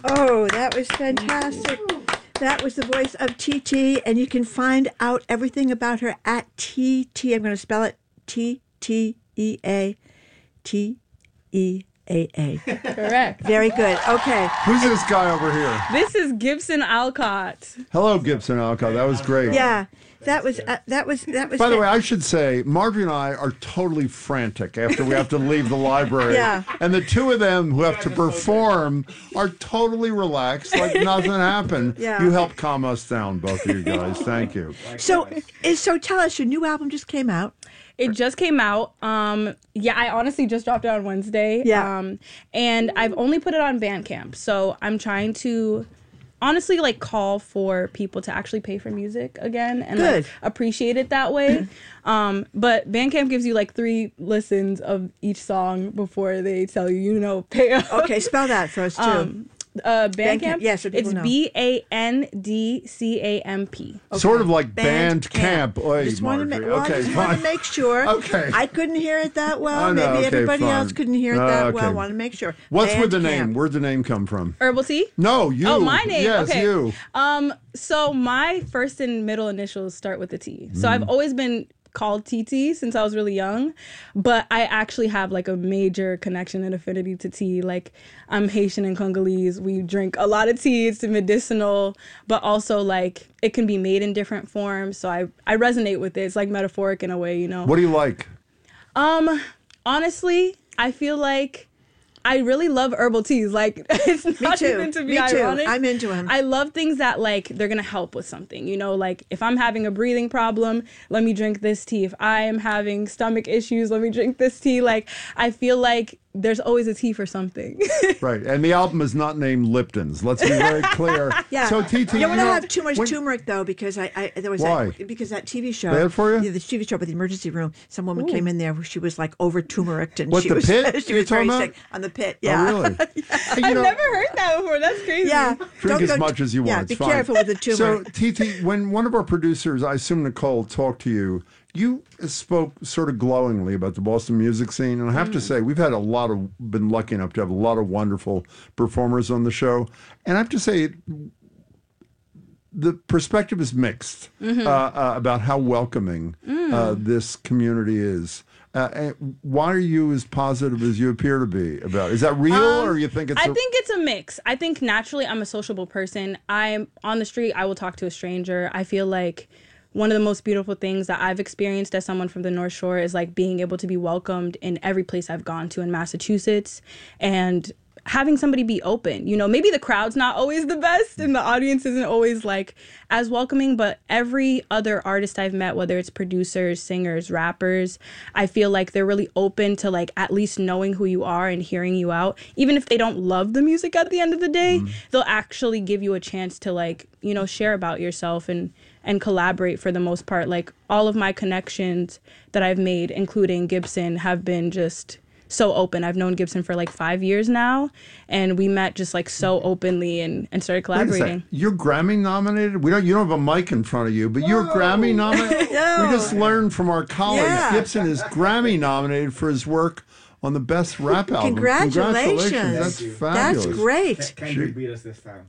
Oh, that was fantastic. That was the voice of TT, and you can find out everything about her at TT. I'm going to spell it TTEA. TEAA. Correct. Very good. Okay. Who's this guy over here? This is Gibson Alcott. Hello, Gibson Alcott. That was great. Yeah. That was. By the way, I should say, Marjorie and I are totally frantic after we have to leave the library. Yeah. And the two of them who have to perform are totally relaxed, like nothing happened. Yeah. You helped calm us down, both of you guys. Thank you. So tell us, your new album just came out. It just came out. I honestly just dropped it on Wednesday. Yeah. And I've only put it on Bandcamp. So I'm trying to honestly call for people to actually pay for music again and appreciate it that way. But Bandcamp gives you 3 listens of each song before they tell you, pay up. Okay, spell that for us too. Bandcamp? Yes, so it's BANDCAMP. Okay. Sort of like band camp. I just want to make sure. Okay. I couldn't hear it that well. Oh, no, Maybe okay, everybody fine. else couldn't hear it that well. I okay. want to make sure. What's Band with the camp. name? Where'd the name come from? Herbal tea? No, you. Oh, my name. Yes, okay. you. So my first and middle initials start with a T. So I've always been called TT since I was really young, but I actually have a major connection and affinity to tea. I'm Haitian and Congolese. We drink a lot of tea. It's medicinal, but also it can be made in different forms. So I resonate with it. It's metaphoric in a way, What do you like? Honestly, I feel like I really love herbal teas. It's not even to be ironic. I'm into them. I love things that they're gonna help with something. If I'm having a breathing problem, let me drink this tea. If I am having stomach issues, let me drink this tea. I feel like there's always a tea for something. Right, and the album is not named Lipton's. Let's be very clear. Yeah. So TT, you don't have too much turmeric though, because there was Why? Because that TV show. Bad for you? Yeah, the TV show about the emergency room. Some woman came in there who she was over turmeric, and What, she the was Pit she you're was very talking sick on the Pit. Yeah. Oh, really? I've never heard that before. That's crazy. Yeah. Drink as much as you want. Yeah, It's be fine. careful with the turmeric. So, TT, when one of our producers, I assume Nicole, talked to you, you spoke sort of glowingly about the Boston music scene. And I have to say, we've had been lucky enough to have a lot of wonderful performers on the show. And I have to say, the perspective is mixed about how welcoming this community is. Why are you as positive as you appear to be about it? Is that real, or you think it's? I think it's a mix. I think naturally I'm a sociable person. I'm on the street, I will talk to a stranger. I feel like one of the most beautiful things that I've experienced as someone from the North Shore is being able to be welcomed in every place I've gone to in Massachusetts, and having somebody be open. Maybe the crowd's not always the best and the audience isn't always as welcoming, but every other artist I've met, whether it's producers, singers, rappers, I feel like they're really open to at least knowing who you are and hearing you out. Even if they don't love the music at the end of the day, they'll actually give you a chance to share about yourself and collaborate for the most part. All of my connections that I've made, including Gibson, have been just so open. I've known Gibson for 5 years now, and we met just so openly and started collaborating. You're Grammy nominated? You don't have a mic in front of you, but you're Grammy nominated? No. We just learned from our colleagues, Yeah. Gibson is Grammy nominated for his work on the best rap album. Congratulations. That's fabulous. That's great. Can you beat us this time?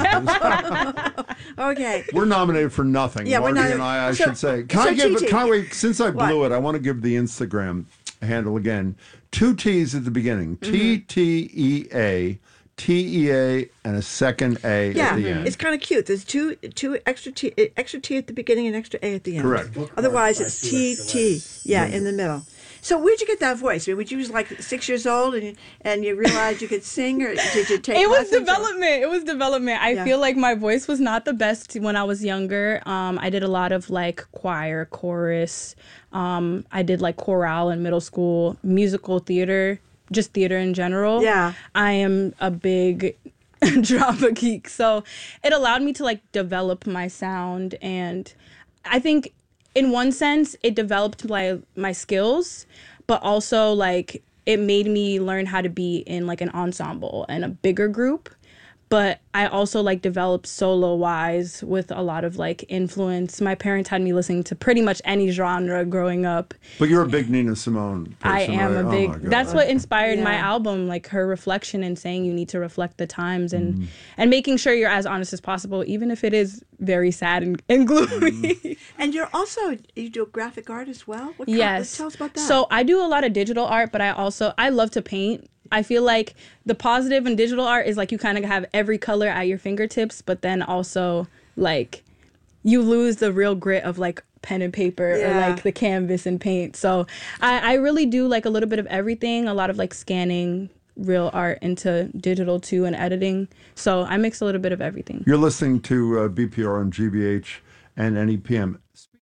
Okay. We're nominated for nothing. Yeah, we're Marty not- and I so- should say. so TT, Can I wait? Since I blew what? it, I want to give the Instagram handle again. 2 T's at the beginning. TTEA, TEA, and a second A at the end. It's kind of cute. There's two extra T at the beginning and extra A at the end. Correct. Otherwise, it's TT. Yeah, in the middle. So where'd you get that voice? I mean, you was 6 years old and you realized you could sing, or did you take It was lessons, or- development. It was development. I feel like my voice was not the best when I was younger. I did a lot of choir, chorus. I did chorale in middle school, musical theater, just theater in general. Yeah. I am a big drama geek. So it allowed me to develop my sound, and I think in one sense it developed my skills, but also it made me learn how to be in an ensemble and a bigger group. but I also like developed solo wise with a lot of like influence. My parents had me listening to pretty much any genre growing up. But you're a big Nina Simone person, I am right? a big. Oh my God. That's what inspired my Yeah. album, like her reflection and saying you need to reflect the times and making sure you're as honest as possible, even if it is very sad and gloomy. And you do graphic art as well? Yes. Tell us about that. So I do a lot of digital art, but I love to paint. I feel like the positive in digital art is like you kind of have every color at your fingertips, but then also like you lose the real grit of like pen and paper or like the canvas and paint. So I really do like a little bit of everything, a lot of like scanning real art into digital too and editing. So I mix a little bit of everything. You're listening to BPR on GBH and NEPM.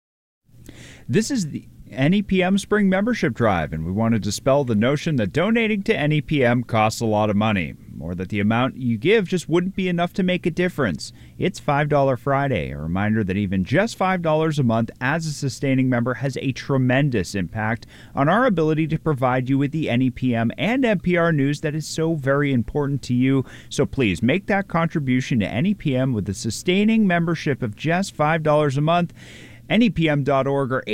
This is the NEPM Spring Membership Drive, and we want to dispel the notion that donating to NEPM costs a lot of money, or that the amount you give just wouldn't be enough to make a difference. It's $5 Friday, a reminder that even just $5 a month as a sustaining member has a tremendous impact on our ability to provide you with the NEPM and NPR news that is so very important to you. So please make that contribution to NEPM with a sustaining membership of just $5 a month. NEPM.org or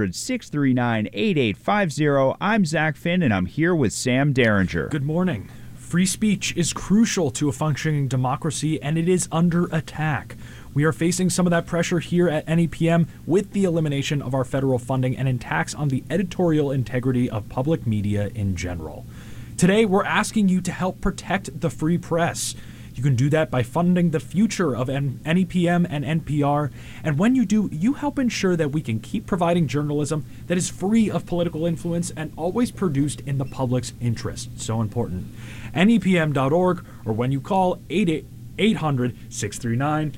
800-639-8850. I'm Zach Finn, and I'm here with Sam Derringer. Good morning. Free speech is crucial to a functioning democracy, and it is under attack. We are facing some of that pressure here at NEPM with the elimination of our federal funding and attacks on the editorial integrity of public media in general. Today, we're asking you to help protect the free press. You can do that by funding the future of NEPM and NPR. And when you do, you help ensure that we can keep providing journalism that is free of political influence and always produced in the public's interest. So important. NEPM.org, or when you call 800-639-8850.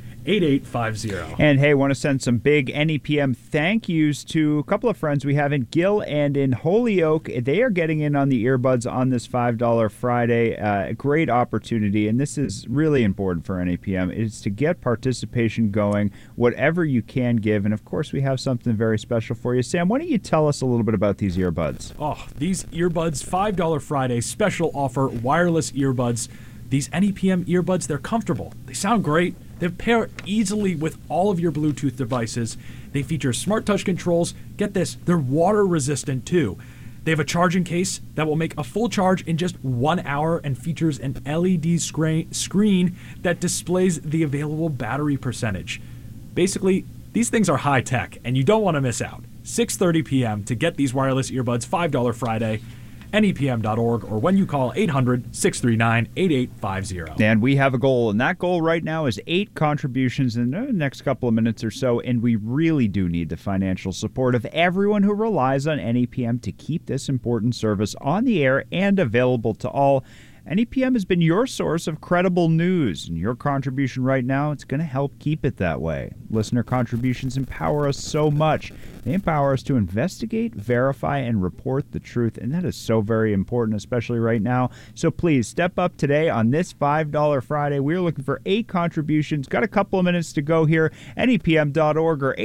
And hey, want to send some big NEPM thank yous to a couple of friends we have in Gill and in Holyoke. They are getting in on the earbuds on this $5 Friday. A great opportunity, and this is really important for NEPM. It's to get participation going, whatever you can give. And of course, we have something very special for you. Sam, why don't you tell us a little bit about these earbuds? Oh, these earbuds, $5 Friday special offer, wireless earbuds. These NEPM earbuds, they're comfortable. They sound great. They pair easily with all of your Bluetooth devices. They feature smart touch controls. Get this, they're water resistant too. They have a charging case that will make a full charge in just 1 hour and features an LED screen that displays the available battery percentage. Basically, these things are high tech and you don't want to miss out. 6:30 p.m. to get these wireless earbuds, $5 Friday. NEPM.org, or when you call 800-639-8850. And we have a goal, and that goal right now is 8 contributions in the next couple of minutes or so, and we really do need the financial support of everyone who relies on NEPM to keep this important service on the air and available to all. NEPM has been your source of credible news, and your contribution right now, it's going to help keep it that way. Listener contributions empower us so much. They empower us to investigate, verify, and report the truth, and that is so very important, especially right now. So please, step up today on this $5 Friday. We're looking for 8 contributions. Got a couple of minutes to go here. NEPM.org or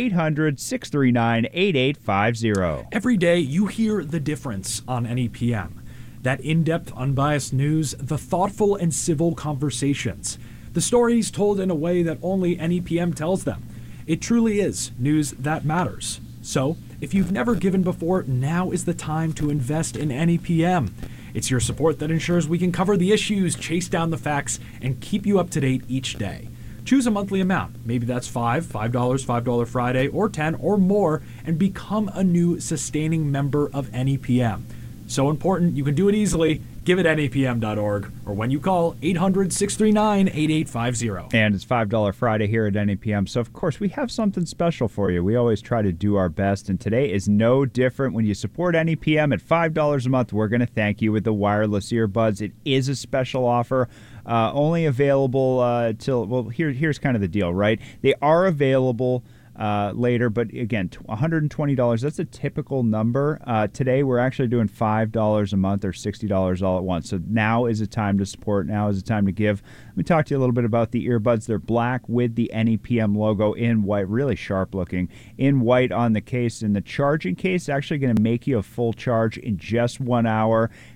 800-639-8850. Every day, you hear the difference on NEPM. That in-depth, unbiased news, the thoughtful and civil conversations, the stories told in a way that only NEPM tells them. It truly is news that matters. So, if you've never given before, now is the time to invest in NEPM. It's your support that ensures we can cover the issues, chase down the facts, and keep you up to date each day. Choose a monthly amount. Maybe that's $5 Friday, or 10 or more, and become a new sustaining member of NEPM. So important, you can do it easily. Give it NEPM.org, or when you call 800-639-8850. And it's $5 Friday here at NEPM. So, of course, we have something special for you. We always try to do our best, and today is no different. When you support NEPM at $5 a month, we're going to thank you with the wireless earbuds. It is a special offer. Only available till, well, here's kind of the deal, right? They are available later, but again, $120, that's a typical number. Today we're actually doing $5 a month or $60 all at once. So now is a time to support. Now is a time to give. Let me talk to you a little bit about the earbuds. They're black with the NEPM logo in white, really sharp looking, in white on the case. And the charging case is actually going to make you a full charge in just 1 hour.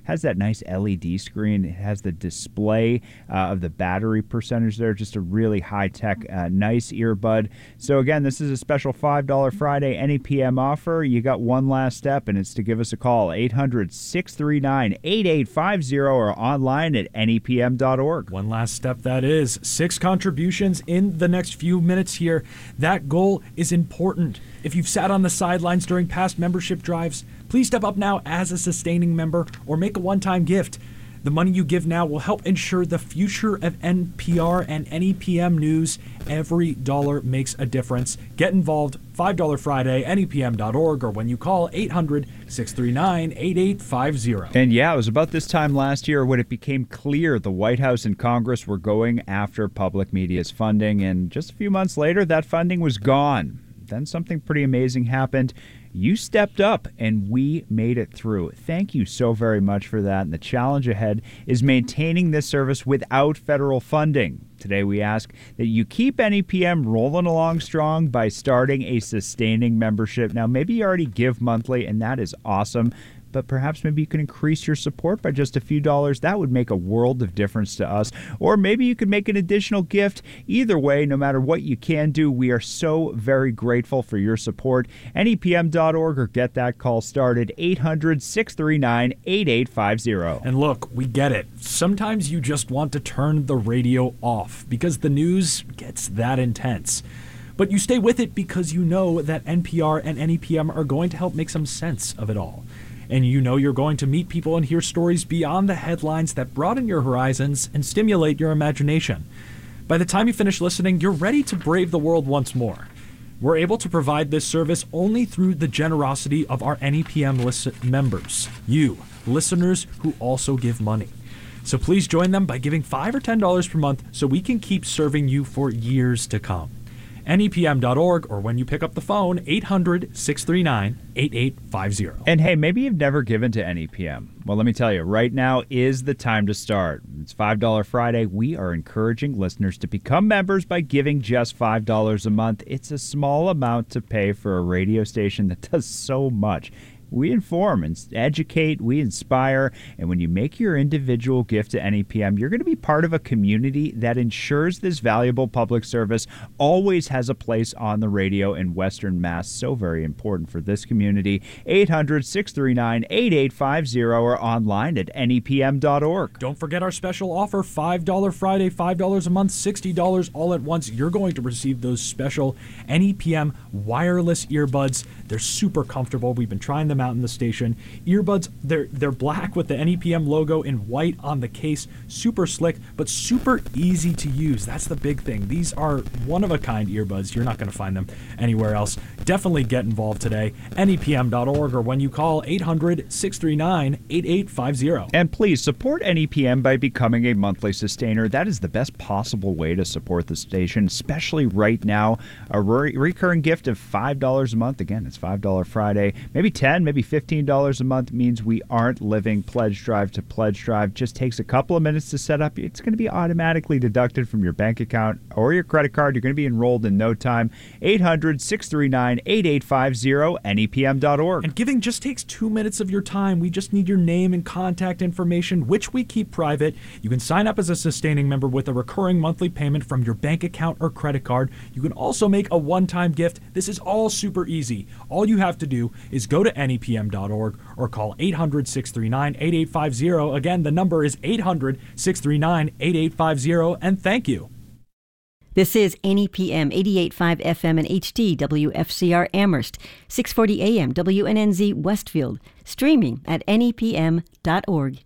has that nice LED screen. It has the display of the battery percentage there. Just a really high-tech, nice earbud. So again, this is a special $5 Friday NEPM offer. You got one last step, and it's to give us a call, 800-639-8850, or online at nepm.org. One last step, that is 6 contributions in the next few minutes here. That goal is important. If you've sat on the sidelines during past membership drives, please step up now as a sustaining member or make a one-time gift. The money you give now will help ensure the future of NPR and NEPM news. Every dollar makes a difference. Get involved. $5 Friday, nepm.org, or when you call 800-639-8850. And yeah, it was about this time last year when it became clear the White House and Congress were going after public media's funding. And just a few months later, that funding was gone. Then something pretty amazing happened. You stepped up, and we made it through. Thank you so very much for that. And the challenge ahead is maintaining this service without federal funding. Today, we ask that you keep NEPM rolling along strong by starting a sustaining membership. Now, maybe you already give monthly, and that is awesome. But perhaps maybe you can increase your support by just a few dollars. That would make a world of difference to us. Or maybe you could make an additional gift. Either way, no matter what you can do, we are so very grateful for your support. NEPM.org, or get that call started, 800-639-8850. And look, we get it. Sometimes you just want to turn the radio off because the news gets that intense. But you stay with it because you know that NPR and NEPM are going to help make some sense of it all. And you know you're going to meet people and hear stories beyond the headlines that broaden your horizons and stimulate your imagination. By the time you finish listening, you're ready to brave the world once more. We're able to provide this service only through the generosity of our NEPM members, you, listeners who also give money. So please join them by giving $5 or $10 per month so we can keep serving you for years to come. NEPM.org, or when you pick up the phone, 800-639-8850. And hey, maybe you've never given to NEPM. Well, let me tell you, right now is the time to start. It's $5 Friday. We are encouraging listeners to become members by giving just $5 a month. It's a small amount to pay for a radio station that does so much. We inform and educate, we inspire, and when you make your individual gift to NEPM, you're going to be part of a community that ensures this valuable public service always has a place on the radio in Western Mass. So very important for this community. 800-639-8850, or online at nepm.org. Don't forget our special offer, $5 Friday, $5 a month, $60 all at once. You're going to receive those special NEPM wireless earbuds. They're super comfortable. We've been trying them out in the station. Earbuds, they're black with the NEPM logo in white on the case. Super slick, but super easy to use. That's the big thing. These are one-of-a-kind earbuds. You're not going to find them anywhere else. Definitely get involved today. NEPM.org, or when you call 800-639-8850. And please support NEPM by becoming a monthly sustainer. That is the best possible way to support the station, especially right now. A recurring gift of $5 a month. Again, it's $5 Friday. Maybe $10, maybe $15 a month means we aren't living pledge drive to pledge drive. Just takes a couple of minutes to set up. It's going to be automatically deducted from your bank account or your credit card. You're going to be enrolled in no time. 800-639-8850, nepm.org. And giving just takes 2 minutes of your time. We just need your name and contact information, which we keep private. You can sign up as a sustaining member with a recurring monthly payment from your bank account or credit card. You can also make a one-time gift. This is all super easy. All you have to do is go to nepm.org or call 800-639-8850. Again, the number is 800-639-8850, and thank you. This is NEPM 88.5 FM and HD WFCR Amherst, 640 AM WNNZ Westfield, streaming at nepm.org.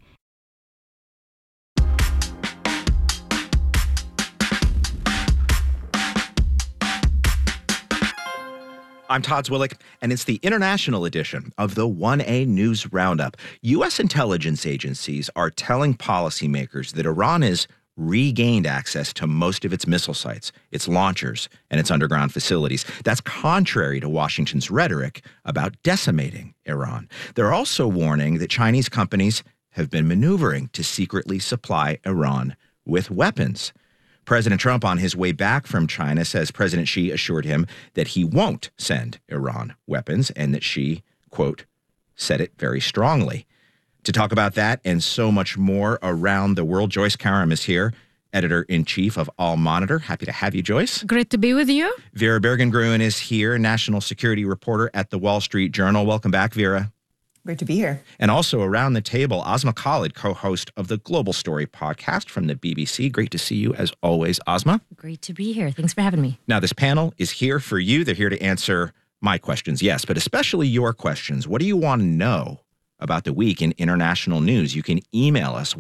I'm Todd Zwillick, and it's the international edition of the 1A News Roundup. U.S. intelligence agencies are telling policymakers that Iran has regained access to most of its missile sites, its launchers, and its underground facilities. That's contrary to Washington's rhetoric about decimating Iran. They're also warning that Chinese companies have been maneuvering to secretly supply Iran with weapons. President Trump, on his way back from China, says President Xi assured him that he won't send Iran weapons and that Xi, quote, said it very strongly. To talk about that and so much more around the world, Joyce Karam is here, editor-in-chief of All Monitor. Happy to have you, Joyce. Great to be with you. Vera Bergengruen is here, national security reporter at the Wall Street Journal. Welcome back, Vera. Great to be here. And also around the table, Asma Khalid, co-host of the Global Story podcast from the BBC. Great to see you as always, Asma. Great to be here. Thanks for having me. Now, this panel is here for you. They're here to answer my questions, yes, but especially your questions. What do you want to know about the week in international news? You can email us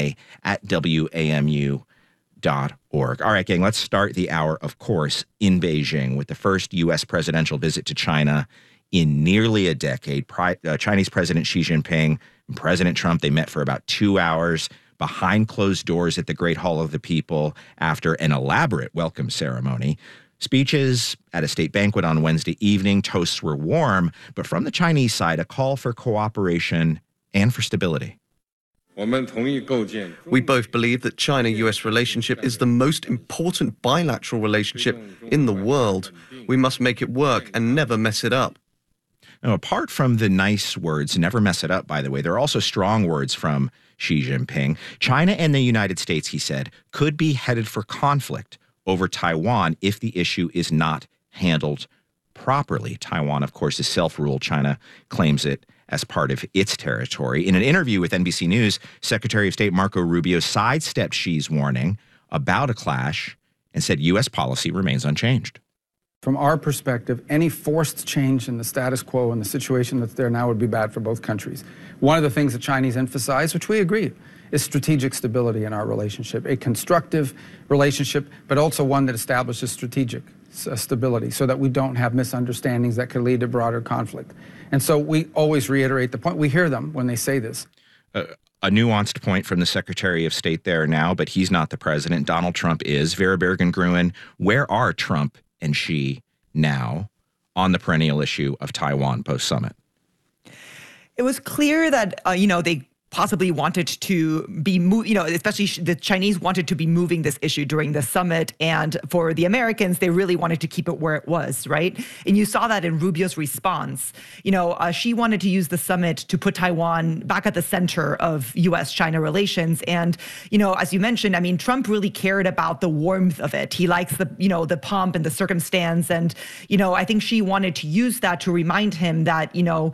1a@wamu.org. All right, gang, let's start the hour, of course, in Beijing with the first U.S. presidential visit to China in nearly a decade. Chinese President Xi Jinping and President Trump, they met for about 2 hours behind closed doors at the Great Hall of the People after an elaborate welcome ceremony. Speeches at a state banquet on Wednesday evening, toasts were warm, but from the Chinese side, a call for cooperation and for stability. We both believe that China-US relationship is the most important bilateral relationship in the world. We must make it work and never mess it up. Now, apart from the nice words, never mess it up, by the way, there are also strong words from Xi Jinping. China and the United States, he said, could be headed for conflict over Taiwan if the issue is not handled properly. Taiwan, of course, is self-ruled. China claims it as part of its territory. In an interview with NBC News, Secretary of State Marco Rubio sidestepped Xi's warning about a clash and said U.S. policy remains unchanged. From our perspective, any forced change in the status quo and the situation that's there now would be bad for both countries. One of the things the Chinese emphasize, which we agree, is strategic stability in our relationship, a constructive relationship, but also one that establishes strategic stability so that we don't have misunderstandings that could lead to broader conflict. And so we always reiterate the point. We hear them when they say this. A nuanced point from the Secretary of State there now, but he's not the president. Donald Trump is. Vera Bergengruen, where are Trump and Xi now on the perennial issue of Taiwan post-summit? It was clear that, they possibly wanted to be, especially the Chinese wanted to be moving this issue during the summit. And for the Americans, they really wanted to keep it where it was, right? And you saw that in Rubio's response. She wanted to use the summit to put Taiwan back at the center of U.S.-China relations. And, as you mentioned, Trump really cared about the warmth of it. He likes the pomp and the circumstance. And, I think she wanted to use that to remind him that,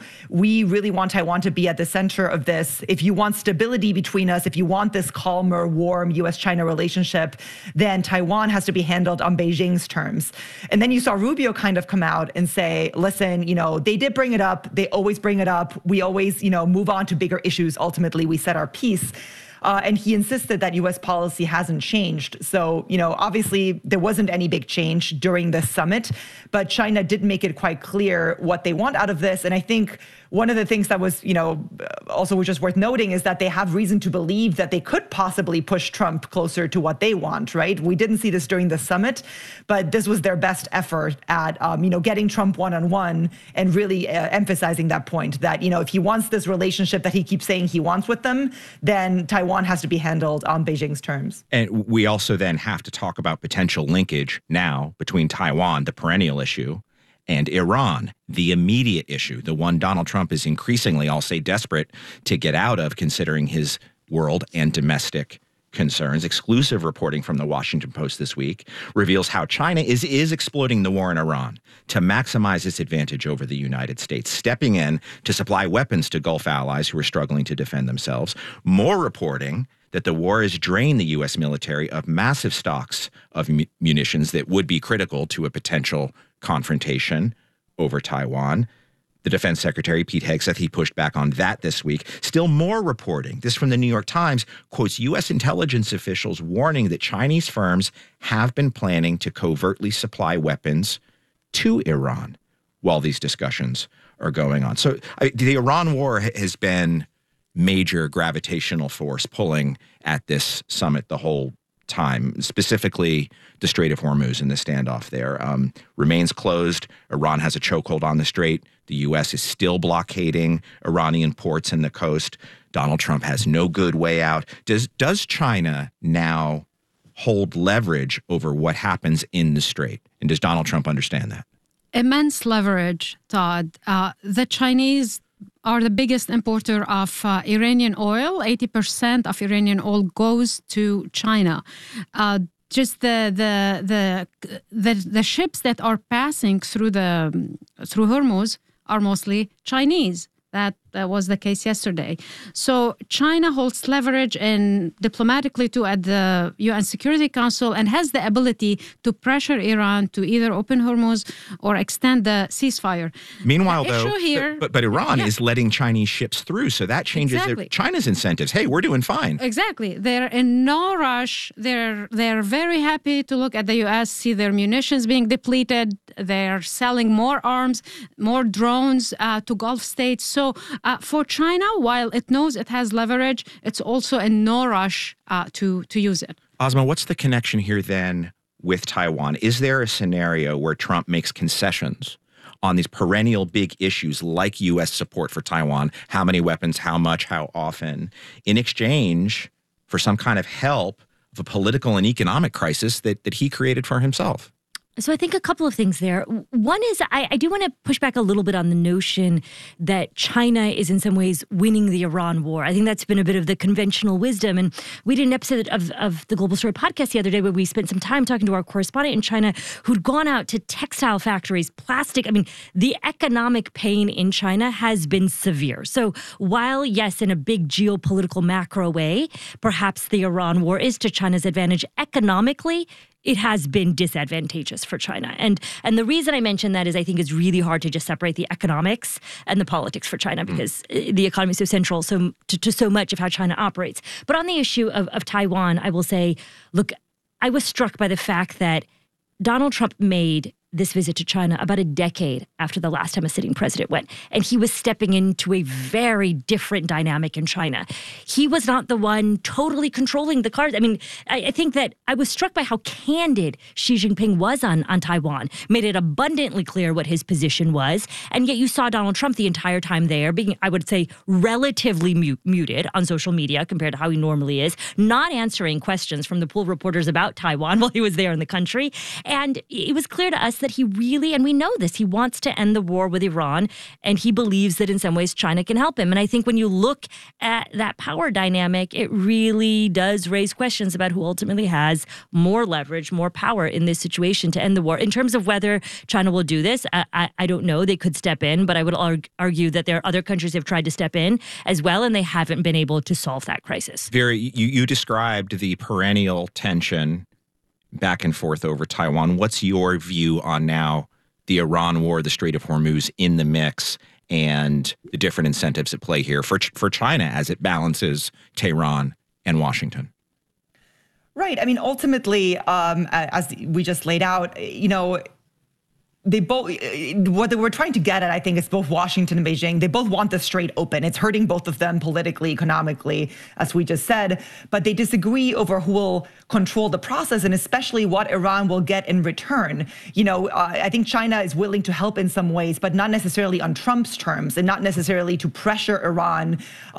we really want Taiwan to be at the center of this. If you want stability between us, if you want this calmer, warm U.S.-China relationship, then Taiwan has to be handled on Beijing's terms. And then you saw Rubio kind of come out and say, listen, they did bring it up. They always bring it up. We always, move on to bigger issues. Ultimately, we set our piece. And he insisted that U.S. policy hasn't changed. So, obviously there wasn't any big change during the summit, but China did make it quite clear what they want out of this. And I think one of the things that was, also was just worth noting is that they have reason to believe that they could possibly push Trump closer to what they want, right? We didn't see this during the summit, but this was their best effort at, getting Trump one-on-one and really emphasizing that point that, if he wants this relationship that he keeps saying he wants with them, then Taiwan has to be handled on Beijing's terms. And we also then have to talk about potential linkage now between Taiwan, the perennial issue, and Iran, the immediate issue, the one Donald Trump is increasingly, I'll say, desperate to get out of, considering his world and domestic concerns. Exclusive reporting from the Washington Post this week reveals how China is exploiting the war in Iran to maximize its advantage over the United States, stepping in to supply weapons to Gulf allies who are struggling to defend themselves. More reporting that the war has drained the U.S. military of massive stocks of munitions that would be critical to a potential confrontation over Taiwan. The Defense Secretary, Pete Hegseth, he pushed back on that this week. Still more reporting, this from the New York Times, quotes U.S. intelligence officials warning that Chinese firms have been planning to covertly supply weapons to Iran while these discussions are going on. So the Iran war has been major gravitational force pulling at this summit the whole time, specifically the Strait of Hormuz and the standoff there. Remains closed. Iran has a chokehold on the strait. The U.S. is still blockading Iranian ports and the coast. Donald Trump has no good way out. Does China now hold leverage over what happens in the strait? And does Donald Trump understand that? Immense leverage, Todd. The Chinese are the biggest importer of Iranian oil. 80% of Iranian oil goes to China. Just the ships that are passing through Hormuz are mostly Chinese. That was the case yesterday. So China holds leverage and diplomatically too at the UN Security Council and has the ability to pressure Iran to either open Hormuz or extend the ceasefire. Meanwhile, the though, here, but Iran is letting Chinese ships through, so that changes China's incentives. Hey, we're doing fine. Exactly. They're in no rush. They're very happy to look at the U.S., see their munitions being depleted. They're selling more arms, more drones to Gulf states. So for China, while it knows it has leverage, it's also in no rush to use it. Asma, what's the connection here then with Taiwan? Is there a scenario where Trump makes concessions on these perennial big issues like U.S. support for Taiwan, how many weapons, how much, how often, in exchange for some kind of help of a political and economic crisis that he created for himself? So I think a couple of things there. One is I do want to push back a little bit on the notion that China is in some ways winning the Iran war. I think that's been a bit of the conventional wisdom. And we did an episode of the Global Story podcast the other day where we spent some time talking to our correspondent in China who'd gone out to textile factories, plastic. I mean, the economic pain in China has been severe. So while, yes, in a big geopolitical macro way, perhaps the Iran war is to China's advantage economically, it has been disadvantageous for China. And the reason I mention that is I think it's really hard to just separate the economics and the politics for China because the economy is so central to so much of how China operates. But on the issue of Taiwan, I will say, look, I was struck by the fact that Donald Trump made this visit to China about a decade after the last time a sitting president went. And he was stepping into a very different dynamic in China. He was not the one totally controlling the cards. I mean, I think that I was struck by how candid Xi Jinping was on Taiwan, made it abundantly clear what his position was. And yet you saw Donald Trump the entire time there being, I would say, relatively muted on social media compared to how he normally is, not answering questions from the pool reporters about Taiwan while he was there in the country. And it was clear to us that he really, and we know this, he wants to end the war with Iran, and he believes that in some ways China can help him. And I think when you look at that power dynamic, it really does raise questions about who ultimately has more leverage, more power in this situation to end the war. In terms of whether China will do this, I don't know. They could step in, but I would argue that there are other countries that have tried to step in as well, and they haven't been able to solve that crisis. Vera, you described the perennial tension back and forth over Taiwan. What's your view on now the Iran war, the Strait of Hormuz in the mix, and the different incentives at play here for China as it balances Tehran and Washington? Right. I mean, ultimately, as we just laid out, they both, what they were trying to get at, I think, is both Washington and Beijing. They both want the strait open. It's hurting both of them politically, economically, as we just said. But they disagree over who will control the process and especially what Iran will get in return. I think China is willing to help in some ways, but not necessarily on Trump's terms and not necessarily to pressure Iran,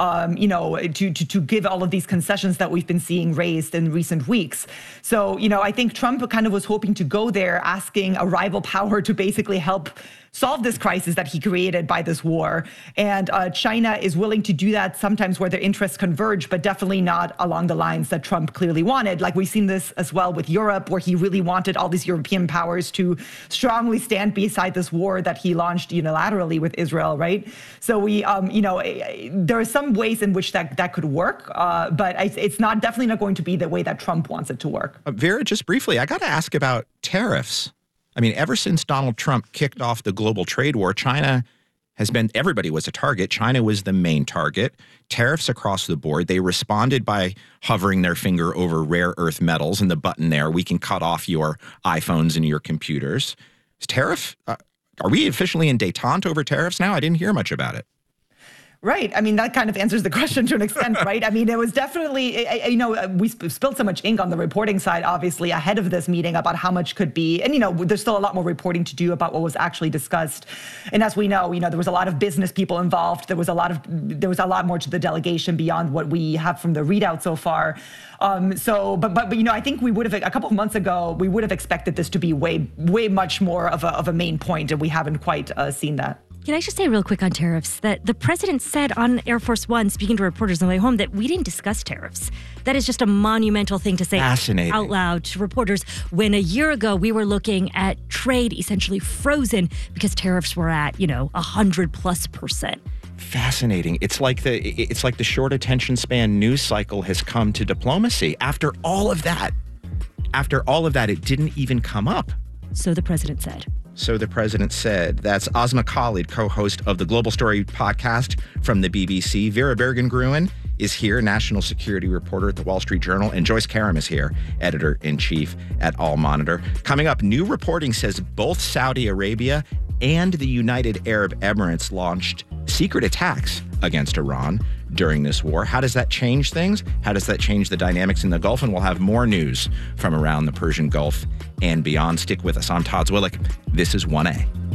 to give all of these concessions that we've been seeing raised in recent weeks. So, I think Trump kind of was hoping to go there asking a rival power to basically help solve this crisis that he created by this war. And China is willing to do that sometimes where their interests converge, but definitely not along the lines that Trump clearly wanted. Like we've seen this as well with Europe, where he really wanted all these European powers to strongly stand beside this war that he launched unilaterally with Israel, right? So there are some ways in which that could work, but it's definitely not going to be the way that Trump wants it to work. Vera, just briefly, I got to ask about tariffs. I mean, ever since Donald Trump kicked off the global trade war, China has been, everybody was a target. China was the main target. Tariffs across the board. They responded by hovering their finger over rare earth metals and the button there. We can cut off your iPhones and your computers. Are we officially in détente over tariffs now? I didn't hear much about it. Right. I mean, that kind of answers the question to an extent, right? I mean, it was definitely, we spilled so much ink on the reporting side, obviously, ahead of this meeting about how much could be. And, there's still a lot more reporting to do about what was actually discussed. And as we know, there was a lot of business people involved. There was a lot more to the delegation beyond what we have from the readout so far. But I think we would have, a couple of months ago, we would have expected this to be way much more of a main point, and we haven't quite seen that. Can I just say real quick on tariffs that the president said on Air Force One, speaking to reporters on the way home, that we didn't discuss tariffs. That is just a monumental thing to say out loud to reporters when a year ago we were looking at trade essentially frozen because tariffs were at, 100+%. Fascinating. It's like the short attention span news cycle has come to diplomacy. After all of that, it didn't even come up. So the president said. That's Asma Khalid, co-host of the Global Story podcast from the BBC. Vera Bergen-Gruen is here, national security reporter at the Wall Street Journal. And Joyce Karam is here, editor-in-chief at All Monitor. Coming up, new reporting says both Saudi Arabia and the United Arab Emirates launched secret attacks against Iran during this war. How does that change things? How does that change the dynamics in the Gulf? And we'll have more news from around the Persian Gulf and beyond. Stick with us. I'm Todd Zwillich. This is 1A.